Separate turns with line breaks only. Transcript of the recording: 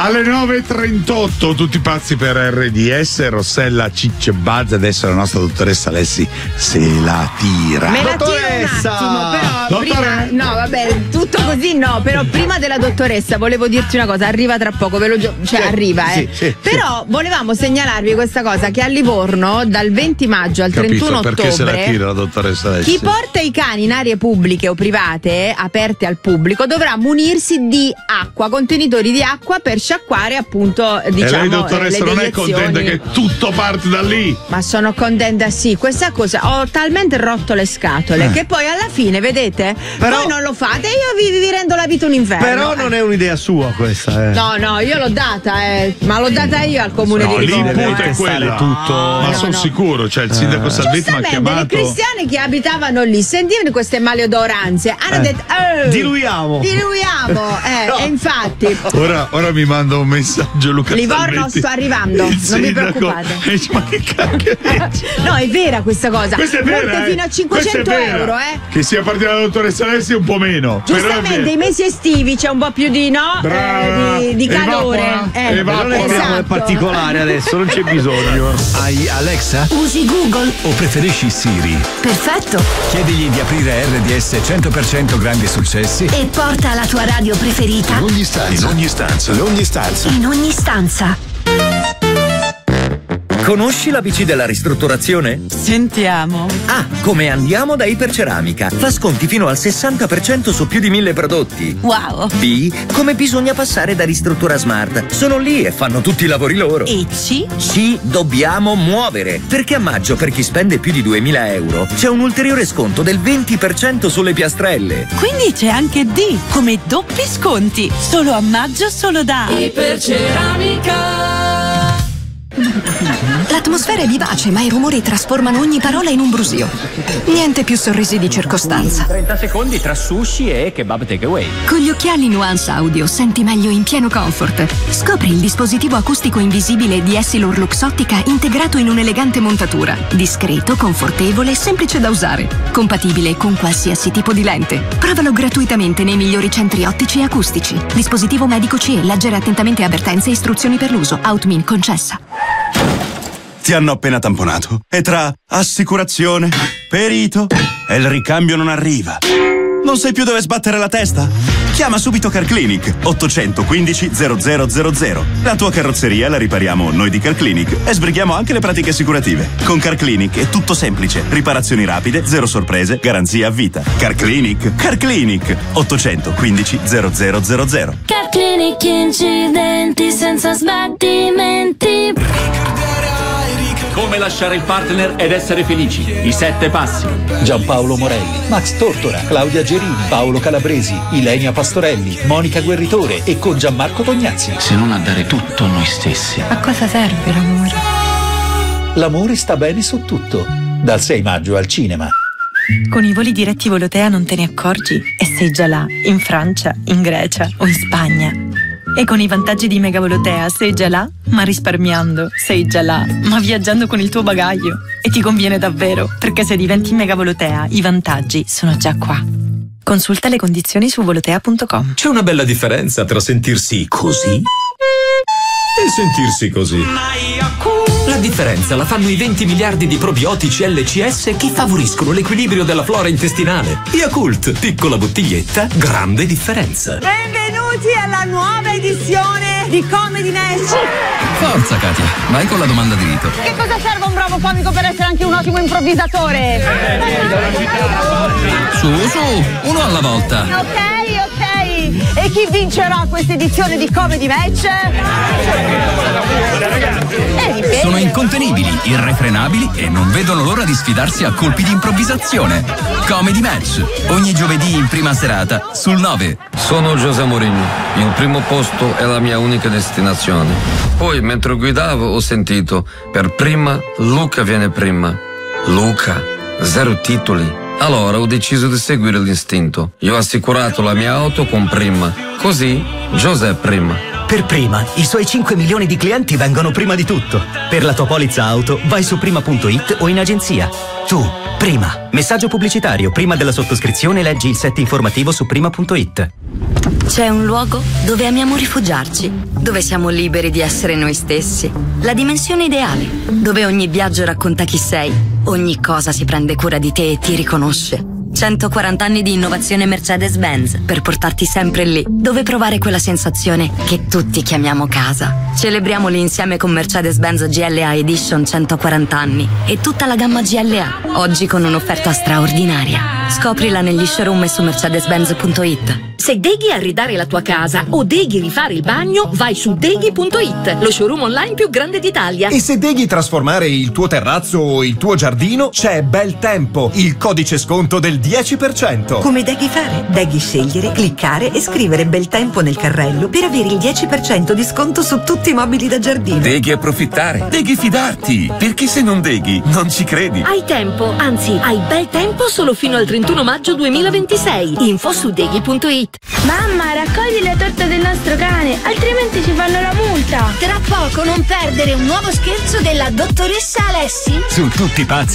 Alle 9.38 tutti pazzi per RDS, Rossella, Ciccio, Buzz. Adesso la nostra dottoressa Alessi se la tira.
Me la tiro un attimo, però prima, no vabbè, tutto così no, però prima della dottoressa volevo dirti una cosa, arriva tra poco, arriva. Però volevamo segnalarvi questa cosa, che a Livorno dal 20 maggio al 31 ottobre
perché se la tira la dottoressa Alessi?
Chi porta i cani in aree pubbliche o private aperte al pubblico dovrà munirsi di acqua, contenitori di acqua per sciacquare appunto, diciamo,
e lei dottoressa non è contenta che tutto parte da lì?
Ma sono contenta, sì, questa cosa ho talmente rotto le scatole che poi alla fine, vedete, però, voi non lo fate, io vi rendo la vita un inferno.
Però non è un'idea sua questa,
No, io l'ho data, ma l'ho data io al comune di Livorno.
L'input è quella, tutto. Ma sono sicuro, cioè il sindaco Salvetti mi ha chiamato.
Le cristiane che abitavano lì sentivano queste maleodoranze, hanno detto
diluiamo,
no. E infatti
ora mi manda un messaggio Luca
Livorno,
Salvetti,
sto arrivando, non vi preoccupate.
Ma che cacchio
no, è vera questa cosa.
Questa è vera,
fino a 500 euro,
Che sia partita la dottoressa Alessi un po' meno.
Giustamente i mesi estivi c'è un po' più di di calore.
Evapora. È particolare adesso, non c'è bisogno.
Hai Alexa?
Usi Google?
O preferisci Siri?
Perfetto.
Chiedigli di aprire RDS 100% grandi successi
e porta la tua radio preferita
in ogni stanza.
Conosci l'ABC della ristrutturazione?
Sentiamo.
A. Come andiamo da Iperceramica. Fa sconti fino al 60% su più di 1000 prodotti.
Wow.
B. Come bisogna passare da Ristruttura Smart. Sono lì e fanno tutti i lavori loro.
E C.
C. Dobbiamo muovere. Perché a maggio, per chi spende più di 2000 euro, c'è un ulteriore sconto del 20% sulle piastrelle.
Quindi c'è anche D. Come doppi sconti. Solo a maggio, solo da
Iperceramica.
L'atmosfera è vivace, ma i rumori trasformano ogni parola in un brusio. Niente più sorrisi di circostanza.
30 secondi tra sushi e kebab takeaway.
Con gli occhiali Nuance Audio senti meglio in pieno comfort. Scopri il dispositivo acustico invisibile di Essilor Luxottica integrato in un'elegante montatura. Discreto, confortevole e semplice da usare. Compatibile con qualsiasi tipo di lente. Provalo gratuitamente nei migliori centri ottici e acustici. Dispositivo medico CE, leggere attentamente avvertenze e istruzioni per l'uso. Outmin concessa.
Ti hanno appena tamponato e tra assicurazione, perito e il ricambio non arriva. Non sai più dove sbattere la testa? Chiama subito CarClinic 815 0000. La tua carrozzeria la ripariamo noi di CarClinic e sbrighiamo anche le pratiche assicurative. Con CarClinic è tutto semplice. Riparazioni rapide, zero sorprese, garanzia a vita. CarClinic 815 0000.
CarClinic, incidenti senza sbattimenti.
Come lasciare il partner ed essere felici. I 7 passi.
Giampaolo Morelli, Max Tortora, Claudia Gerini, Paolo Calabresi, Ilenia Pastorelli, Monica Guerritore e con Gianmarco Tognazzi.
Se non a dare tutto a noi stessi.
A cosa serve l'amore?
L'amore sta bene su tutto. Dal 6 maggio al cinema.
Con i voli diretti Volotea non te ne accorgi e sei già là, in Francia, in Grecia o in Spagna. E con i vantaggi di Mega Volotea sei già là, ma risparmiando. Sei già là, ma viaggiando con il tuo bagaglio. E ti conviene davvero, perché se diventi Mega Volotea, i vantaggi sono già qua. Consulta le condizioni su volotea.com.
C'è una bella differenza tra sentirsi così e sentirsi così. La differenza la fanno i 20 miliardi di probiotici LCS che favoriscono l'equilibrio della flora intestinale. Yakult, piccola bottiglietta, grande differenza.
Benvenuti alla nuova edizione di Comedy Match.
Forza Katia, vai con la domanda di rito.
Che cosa serve un bravo comico per essere anche un ottimo improvvisatore?
Su, uno alla volta.
Ok. E chi vincerà questa edizione di Comedy Match?
Sono incontenibili, irrefrenabili e non vedono l'ora di sfidarsi a colpi di improvvisazione. Comedy Match, ogni giovedì in prima serata sul 9.
Sono José Mourinho, il primo posto è la mia unica destinazione. Poi mentre guidavo ho sentito, per prima Luca viene prima. Luca, 0 titoli. Allora ho deciso di seguire l'istinto. Io ho assicurato la mia auto con Prima. Così José prima.
Per Prima, i suoi 5 milioni di clienti vengono prima di tutto. Per la tua polizza auto, vai su prima.it o in agenzia. Tu, Prima. Messaggio pubblicitario. Prima della sottoscrizione leggi il set informativo su prima.it.
C'è un luogo dove amiamo rifugiarci, dove siamo liberi di essere noi stessi. La dimensione ideale, dove ogni viaggio racconta chi sei, ogni cosa si prende cura di te e ti riconosce. 140 anni di innovazione Mercedes-Benz per portarti sempre lì, dove provare quella sensazione che tutti chiamiamo casa. Celebriamoli insieme con Mercedes-Benz GLA Edition 140 anni e tutta la gamma GLA, oggi con un'offerta straordinaria. Scoprila negli showroom e su mercedes-benz.it.
Se deghi arredare la tua casa o deghi rifare il bagno, vai su deghi.it, lo showroom online più grande d'Italia.
E se deghi trasformare il tuo terrazzo o il tuo giardino, c'è Bel Tempo, il codice sconto del 10%.
Come deghi fare? Deghi scegliere, cliccare e scrivere Bel Tempo nel carrello per avere il 10% di sconto su tutti i mobili da giardino.
Deghi approfittare, deghi fidarti, perché se non deghi non ci credi.
Hai tempo, anzi hai bel tempo solo fino al 31 maggio 2026. Info su deghi.it.
Mamma, raccogli la torta del nostro cane, altrimenti ci fanno la multa.
Tra poco non perdere un nuovo scherzo della dottoressa Alessi.
Su Tutti Pazzi